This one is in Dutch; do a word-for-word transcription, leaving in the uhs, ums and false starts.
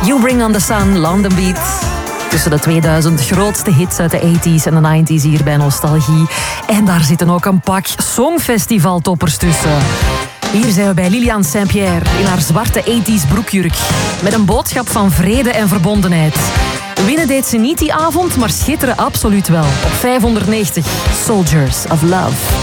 You Bring on the Sun, London Beat. Tussen de tweeduizend grootste hits uit de tachtiger en de negentiger hier bij Nostalgie. En daar zitten ook een pak songfestivaltoppers tussen. Hier zijn we bij Liliane Saint-Pierre in haar zwarte tachtiger broekjurk. Met een boodschap van vrede en verbondenheid. Winnen deed ze niet die avond, maar schitteren absoluut wel. Op vijfhonderdnegentig, Soldiers of Love.